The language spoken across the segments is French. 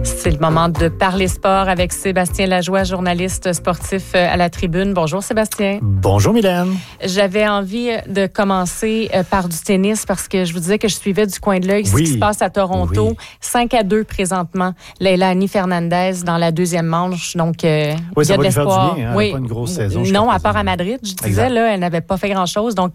C'est le moment de parler sport avec Sébastien Lajoie, journaliste sportif à la Tribune. Bonjour Sébastien. Bonjour Mylène. J'avais envie de commencer par du tennis parce que je vous disais que je suivais du coin de l'œil ce qui se passe à Toronto. Oui. 5-2 présentement. Leilani Fernandez dans la deuxième manche. Donc, oui, il y a de l'espoir. Elle n'a pas une grosse saison. Non, à part à Madrid, je disais, là, elle n'avait pas fait grand-chose. Donc,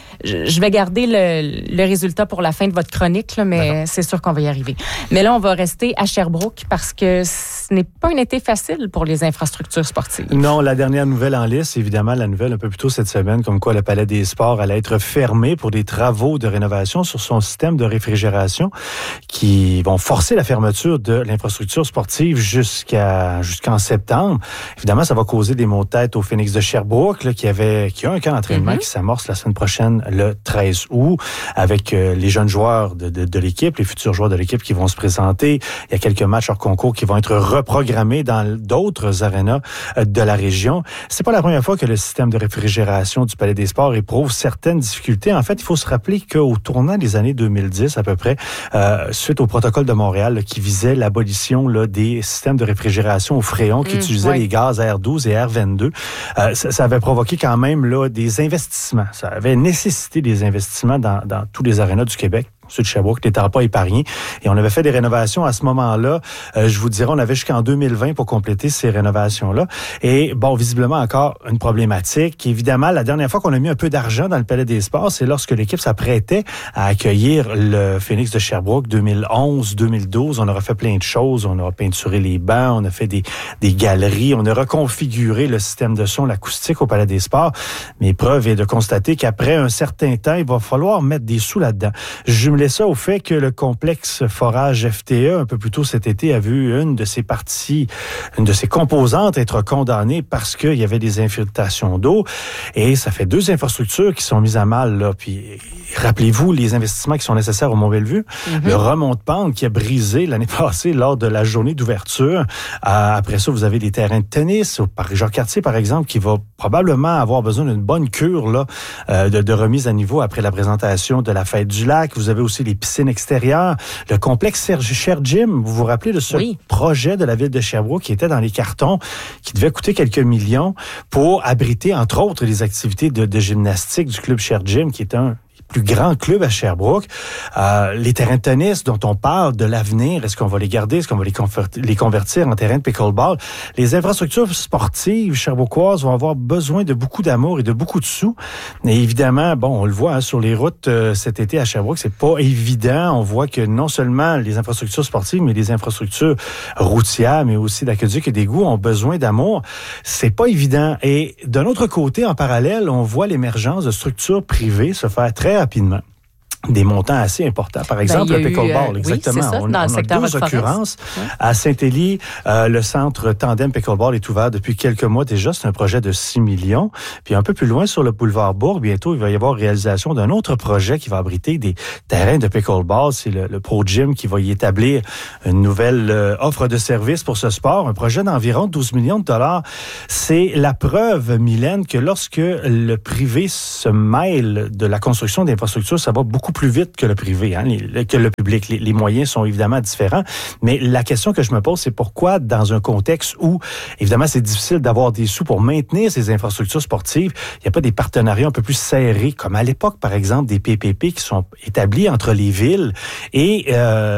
je vais garder le résultat pour la fin de votre chronique, là, mais c'est sûr qu'on va y arriver. Mais là, on va rester à Sherbrooke parce que ce n'est pas un été facile pour les infrastructures sportives. Non, la dernière nouvelle en liste, évidemment, la nouvelle un peu plus tôt cette semaine, comme quoi le Palais des Sports allait être fermé pour des travaux de rénovation sur son système de réfrigération qui vont forcer la fermeture de l'infrastructure sportive jusqu'en septembre. Évidemment, ça va causer des maux de tête au Phoenix de Sherbrooke, là, qui a un camp d'entraînement qui s'amorce la semaine prochaine, le 13 août, avec les jeunes joueurs de l'équipe, les futurs joueurs de l'équipe qui vont se présenter. Il y a quelques matchs hors concours qui vont être reprogrammés dans d'autres arénas de la région. C'est pas la première fois que le système de réfrigération du Palais des Sports éprouve certaines difficultés. En fait, il faut se rappeler qu'au tournant des années 2010, à peu près, suite au protocole de Montréal là, qui visait l'abolition là, des systèmes de réfrigération au fréon qui utilisaient les gaz R12 et R22, ça avait provoqué quand même là, des investissements. Ça avait nécessité des investissements dans tous les arénas du Québec. Ceux de Sherbrooke n'étaient pas épargnés. Et on avait fait des rénovations à ce moment-là. Je vous dirais, on avait jusqu'en 2020 pour compléter ces rénovations-là. Et bon, visiblement encore une problématique. Évidemment, la dernière fois qu'on a mis un peu d'argent dans le Palais des Sports, c'est lorsque l'équipe s'apprêtait à accueillir le Phoenix de Sherbrooke 2011-2012. On aura fait plein de choses. On aura peinturé les bancs, on a fait des galeries, on a reconfiguré le système de son, l'acoustique au Palais des Sports. Mais preuve est de constater qu'après un certain temps, il va falloir mettre des sous là-dedans. Jumelez ça au fait que le complexe forage FTE, un peu plus tôt cet été, a vu une de ses composantes être condamnée parce qu'il y avait des infiltrations d'eau. Et ça fait 2 infrastructures qui sont mises à mal, là. Puis, rappelez-vous les investissements qui sont nécessaires au Mont-Bellevue. Le remont de pente qui a brisé l'année passée lors de la journée d'ouverture. Après ça, vous avez des terrains de tennis, au Parc Jacques-Cartier, par exemple, qui va probablement avoir besoin d'une bonne cure là, de remise à niveau après la présentation de la fête du lac. Vous avez aussi les piscines extérieures. Le complexe Cher Gym, vous vous rappelez de ce projet de la ville de Sherbrooke qui était dans les cartons, qui devait coûter quelques millions pour abriter, entre autres, les activités de gymnastique du club Cher Gym, qui est un plus grand club à Sherbrooke. Les terrains de tennis dont on parle de l'avenir, est-ce qu'on va les garder? Est-ce qu'on va les convertir en terrain de pickleball? Les infrastructures sportives sherbrookoises vont avoir besoin de beaucoup d'amour et de beaucoup de sous. Et évidemment, bon, on le voit sur les routes cet été à Sherbrooke, c'est pas évident. On voit que non seulement les infrastructures sportives, mais les infrastructures routières, mais aussi d'aqueduc et d'égouts ont besoin d'amour. C'est pas évident. Et d'un autre côté, en parallèle, on voit l'émergence de structures privées se faire très rapidement. Des montants assez importants. Par exemple, le pickleball, exactement. Oui, c'est ça, on a 12 occurrences. À Saint-Élie, le centre Tandem Pickleball est ouvert depuis quelques mois déjà. C'est un projet de 6 millions. Puis un peu plus loin, sur le boulevard Bourg, bientôt, il va y avoir réalisation d'un autre projet qui va abriter des terrains de pickleball. C'est le Pro Gym qui va y établir une nouvelle offre de service pour ce sport. Un projet d'environ 12 millions de dollars. C'est la preuve, Mylène, que lorsque le privé se mêle de la construction d'infrastructures, ça va beaucoup plus vite que le privé, que le public. Les moyens sont évidemment différents, mais la question que je me pose, c'est pourquoi, dans un contexte où, évidemment, c'est difficile d'avoir des sous pour maintenir ces infrastructures sportives, il n'y a pas des partenariats un peu plus serrés, comme à l'époque, par exemple, des PPP qui sont établis entre les villes et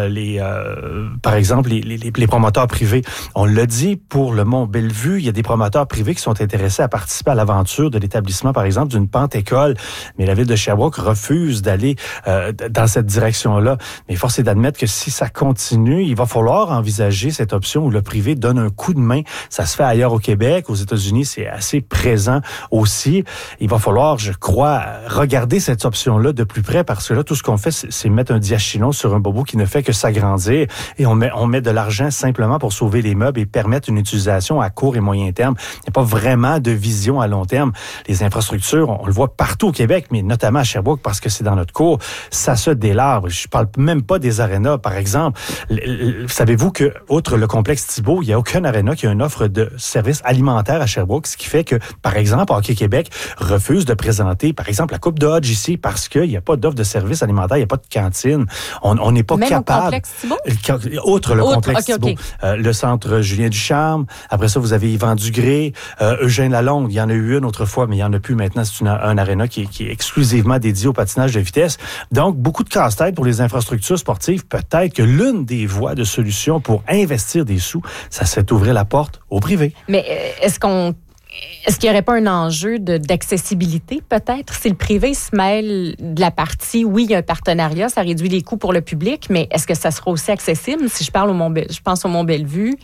par exemple, les promoteurs privés. On l'a dit, pour le Mont-Bellevue, il y a des promoteurs privés qui sont intéressés à participer à l'aventure de l'établissement, par exemple, d'une pente-école, mais la ville de Sherbrooke refuse d'aller dans cette direction-là. Mais force est d'admettre que si ça continue, il va falloir envisager cette option où le privé donne un coup de main. Ça se fait ailleurs au Québec, aux États-Unis, c'est assez présent aussi. Il va falloir, je crois, regarder cette option-là de plus près parce que là, tout ce qu'on fait, c'est mettre un diachylon sur un bobo qui ne fait que s'agrandir et on met de l'argent simplement pour sauver les meubles et permettre une utilisation à court et moyen terme. Il n'y a pas vraiment de vision à long terme. Les infrastructures, on le voit partout au Québec, mais notamment à Sherbrooke parce que c'est dans notre cours. ça se délabre. Je parle même pas des arénas, par exemple. Savez-vous que, outre le complexe Thibault, il n'y a aucun aréna qui a une offre de services alimentaires à Sherbrooke, ce qui fait que, par exemple, Hockey Québec refuse de présenter, par exemple, la Coupe de Hodge ici parce qu'il n'y a pas d'offre de services alimentaires, il n'y a pas de cantine. On n'est pas même capable. Au complexe Thibault? Outre le complexe Thibault. Le centre Julien Ducharme. Après ça, vous avez Yvan Dugré, Eugène Lalonde. Il y en a eu une autrefois, mais il n'y en a plus maintenant. C'est un aréna qui est exclusivement dédié au patinage de vitesse. Donc, beaucoup de casse-tête pour les infrastructures sportives. Peut-être que l'une des voies de solution pour investir des sous, ça serait d'ouvrir la porte au privé. Mais est-ce qu'il n'y aurait pas un enjeu d'accessibilité, peut-être? Si le privé se mêle de la partie, oui, il y a un partenariat, ça réduit les coûts pour le public, mais est-ce que ça sera aussi accessible? Si je pense au Mont-Bellevue,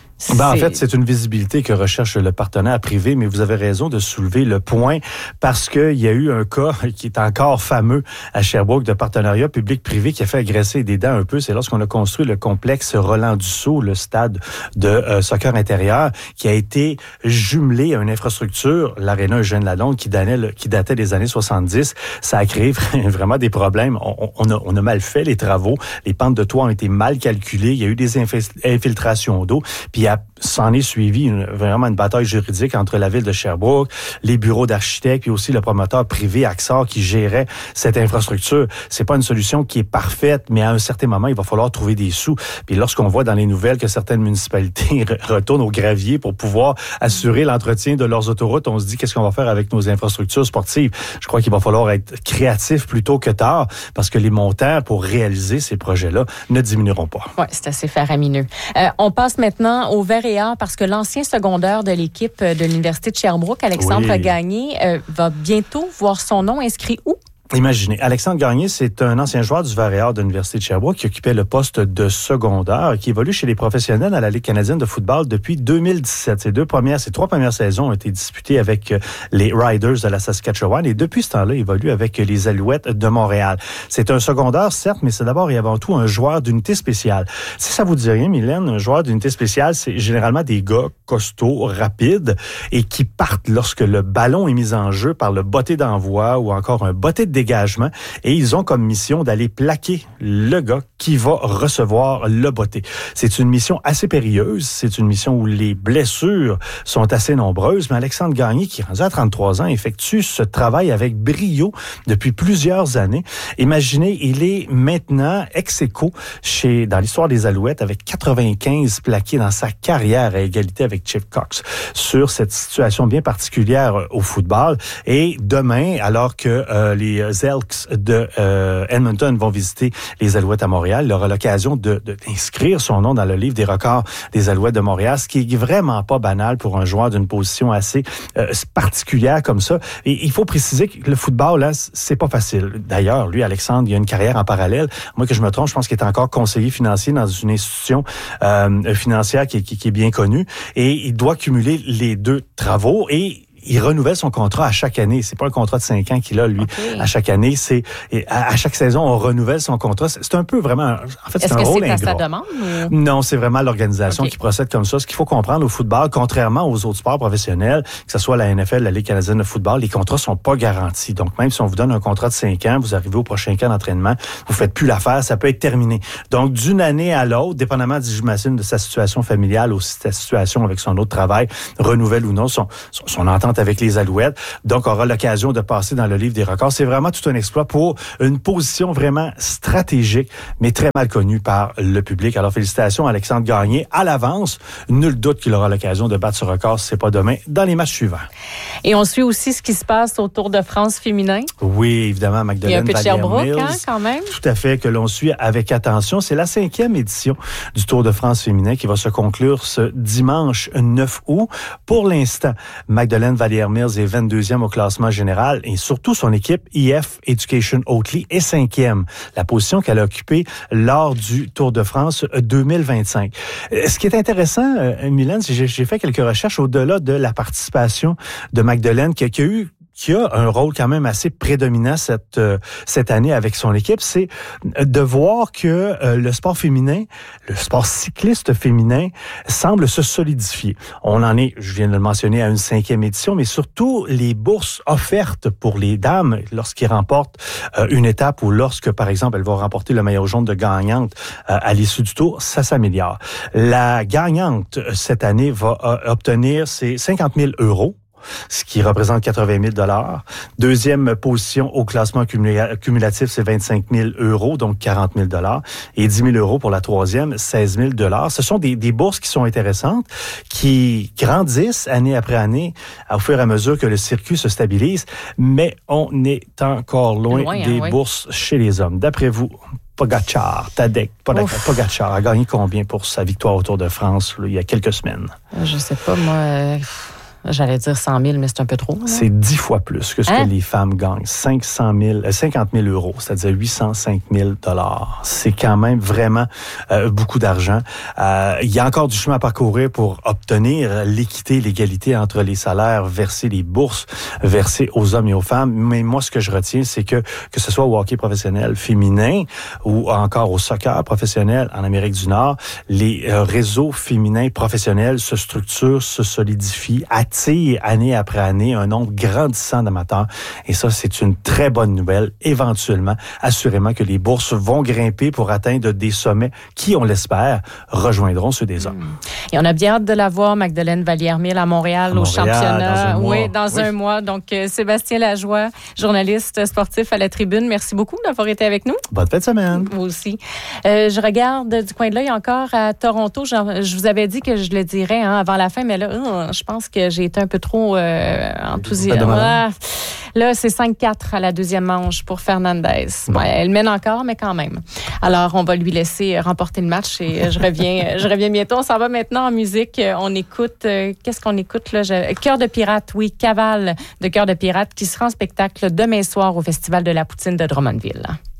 en fait, c'est une visibilité que recherche le partenaire privé, mais vous avez raison de soulever le point parce qu'il y a eu un cas qui est encore fameux à Sherbrooke de partenariat public-privé qui a fait agresser des dents un peu. C'est lorsqu'on a construit le complexe Roland-Dussault, le stade de soccer intérieur, qui a été jumelé à une infrastructure, l'aréna Eugène Lalonde, qui datait des années 70. Ça a créé vraiment des problèmes. On a mal fait les travaux. Les pentes de toit ont été mal calculées. Il y a eu des infiltrations d'eau. Puis s'en est suivi vraiment une bataille juridique entre la ville de Sherbrooke, les bureaux d'architectes, puis aussi le promoteur privé Axar qui gérait cette infrastructure. C'est pas une solution qui est parfaite, mais à un certain moment, il va falloir trouver des sous. Puis lorsqu'on voit dans les nouvelles que certaines municipalités retournent au gravier pour pouvoir assurer l'entretien de leurs autoroutes, on se dit qu'est-ce qu'on va faire avec nos infrastructures sportives? Je crois qu'il va falloir être créatif plutôt que tard, parce que les montants pour réaliser ces projets-là ne diminueront pas. Oui, c'est assez faramineux. On passe maintenant au vert et or parce que l'ancien secondaire de l'équipe de l'Université de Sherbrooke, Alexandre Gagné, va bientôt voir son nom inscrit où? Imaginez, Alexandre Gagné, c'est un ancien joueur du Vert et or de l'Université de Sherbrooke qui occupait le poste de secondaire, qui évolue chez les professionnels à la Ligue canadienne de football depuis 2017. Ces 3 premières saisons ont été disputées avec les Riders de la Saskatchewan et depuis ce temps-là, il évolue avec les Alouettes de Montréal. C'est un secondaire, certes, mais c'est d'abord et avant tout un joueur d'unité spéciale. Si ça vous dit rien, Mylène, un joueur d'unité spéciale, c'est généralement des gars costauds, rapides et qui partent lorsque le ballon est mis en jeu par le botté d'envoi ou encore un botté de dégagement et ils ont comme mission d'aller plaquer le gars qui va recevoir le botté. C'est une mission assez périlleuse, c'est une mission où les blessures sont assez nombreuses, mais Alexandre Gagné, qui est rendu à 33 ans, effectue ce travail avec brio depuis plusieurs années. Imaginez, il est maintenant ex-aequo dans l'histoire des Alouettes avec 95 plaqués dans sa carrière à égalité avec Chip Cox sur cette situation bien particulière au football. Et demain, alors que les Elks de Edmonton vont visiter les Alouettes à Montréal, il aura l'occasion d'inscrire son nom dans le livre des records des Alouettes de Montréal, ce qui est vraiment pas banal pour un joueur d'une position assez particulière comme ça. Et il faut préciser que le football, là, c'est pas facile. D'ailleurs, lui, Alexandre, il a une carrière en parallèle. Moi, que je me trompe, je pense qu'il est encore conseiller financier dans une institution financière qui est bien connue. Et il doit cumuler les deux travaux et il renouvelle son contrat à chaque année. C'est pas un contrat de 5 ans qu'il a, lui. Okay. À chaque année, à chaque saison, on renouvelle son contrat. C'est un peu vraiment, en fait, c'est un rôle ingrat. Est-ce que c'est à sa demande? Ou? Non, c'est vraiment l'organisation qui procède comme ça. Ce qu'il faut comprendre au football, contrairement aux autres sports professionnels, que ce soit la NFL, la Ligue canadienne de football, les contrats sont pas garantis. Donc, même si on vous donne un contrat de 5 ans, vous arrivez au prochain camp d'entraînement, vous faites plus l'affaire, ça peut être terminé. Donc, d'une année à l'autre, dépendamment, j'imagine, de sa situation familiale ou de sa situation avec son autre travail, renouvelle ou non son entente avec les Alouettes. Donc, aura l'occasion de passer dans le livre des records. C'est vraiment tout un exploit pour une position vraiment stratégique, mais très mal connue par le public. Alors, félicitations à Alexandre Gagné. À l'avance, nul doute qu'il aura l'occasion de battre ce record, si c'est pas demain, dans les matchs suivants. Et on suit aussi ce qui se passe au Tour de France féminin. Oui, évidemment, Magdalene Valliere-Mills. Il y a un peu de Sherbrooke, hein, quand même. Tout à fait, que l'on suit avec attention. C'est la 5e édition du Tour de France féminin qui va se conclure ce dimanche 9 août. Pour l'instant, Magdalene Valliere-Mills est 22e au classement général et surtout son équipe EF Education Oatly est 5e, la position qu'elle a occupée lors du Tour de France 2025. Ce qui est intéressant, Mylène, j'ai fait quelques recherches au-delà de la participation de Magdalene qui a eu qui a un rôle quand même assez prédominant cette année avec son équipe, c'est de voir que le sport féminin, le sport cycliste féminin semble se solidifier. On en est, je viens de le mentionner, à une 5e édition, mais surtout les bourses offertes pour les dames lorsqu'ils remportent une étape ou lorsque, par exemple, elles vont remporter le maillot jaune de gagnante à l'issue du tour, ça s'améliore. La gagnante cette année va obtenir ses 50 000 €. Ce qui représente 80 000 $. Deuxième position au classement cumulatif, c'est 25 000 €, donc 40 000 $. Et 10 000 € pour la troisième, 16 000 $. Ce sont des bourses qui sont intéressantes, qui grandissent année après année au fur et à mesure que le circuit se stabilise. Mais on est encore loin des bourses chez les hommes. D'après vous, Tadej Pogačar a gagné combien pour sa victoire au Tour de France il y a quelques semaines? Je sais pas, moi... J'allais dire 100 000, mais c'est un peu trop. Là. C'est 10 fois plus que ce que les femmes gagnent. 50 000 €, c'est-à-dire 805 000 $. C'est quand même vraiment beaucoup d'argent. Il y a encore du chemin à parcourir pour obtenir l'équité, l'égalité entre les salaires versés, les bourses versées aux hommes et aux femmes. Mais moi, ce que je retiens, c'est que ce soit au hockey professionnel féminin ou encore au soccer professionnel en Amérique du Nord, les réseaux féminins professionnels se structurent, se solidifient, attirent année après année un nombre grandissant d'amateurs. Et ça, c'est une très bonne nouvelle. Éventuellement, assurément que les bourses vont grimper pour atteindre des sommets qui, on l'espère, rejoindront ceux des hommes. Et on a bien hâte de la voir, Magdeleine Vallière-Mille, à Montréal, au championnat. Dans un mois. Donc, Sébastien Lajoie, journaliste sportif à la Tribune, merci beaucoup d'avoir été avec nous. Bonne fin de semaine. Vous aussi. Je regarde du coin de l'œil encore à Toronto. Je vous avais dit que je le dirais avant la fin, mais là, je pense que j'ai été un peu trop enthousiaste. Là, c'est 5-4 à la deuxième manche pour Fernandez. Bon. Ouais, elle mène encore, mais quand même. Alors, on va lui laisser remporter le match et je reviens bientôt. On s'en va maintenant en musique. On écoute, qu'est-ce qu'on écoute là? Cœur de pirate, oui, Cavale de Cœur de pirate qui sera en spectacle demain soir au Festival de la Poutine de Drummondville.